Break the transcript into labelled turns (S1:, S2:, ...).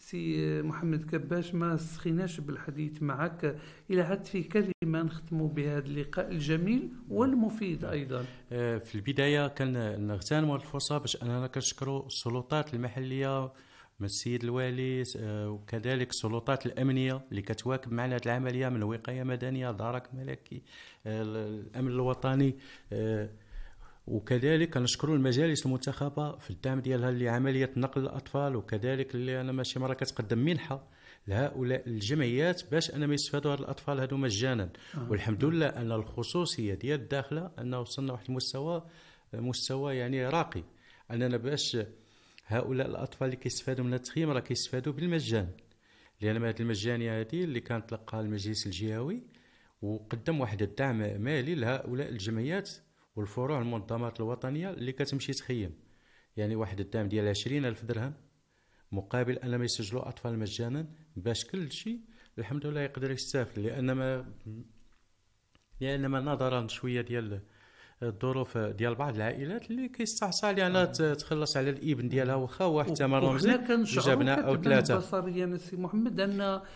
S1: سي محمد كباش، ما سخيناش بالحديث معك إلى هات في كلمة نختم بهذا اللقاء الجميل والمفيد أيضا.
S2: في البداية كان نغتنم هذه الفرصة باش أننا كنشكروا السلطات المحلية من السيد الوالي، وكذلك السلطات الأمنية اللي كتواكب معنا هذه العملية، من وقاية مدنية، درك ملكي، الأمن الوطني، وكذلك كنشكروا المجالس المنتخبة في الدعم ديالها لعملية نقل الأطفال، وكذلك اللي أنا ماشي مرة كتقدم منحة لهؤلاء الجمعيات باش أنهم يستفادوا هذه الأطفال هذو مجانا. والحمد لله أن الخصوصية ديال الداخلة أنه وصلنا واحد مستوى يعني راقي، أننا باش هؤلاء الأطفال اللي كيستفادوا من التخييم راه كيستفادوا بالمجان، لأن هذه المجانية هذه اللي كانت تلقاها المجلس الجهوي وقدم واحد الدعم مالي لهؤلاء الجمعيات والفروع المنظمات الوطنية اللي كتمشي تخيم، يعني واحد الدعم ديال 20,000 درهم مقابل أن ما يسجلوا أطفال مجانا باش كل شيء الحمد لله يقدر يستافد. لأن ما نظرا شوية ديال الظروف ديال بعض العائلات اللي كيستعصى على تخلص على الابن ديالها واخا هو حتى ما رمزي
S1: وحنا كنشعروا
S2: جابنا او
S1: كتبان
S2: ثلاثه.
S1: بصريا سي محمد ان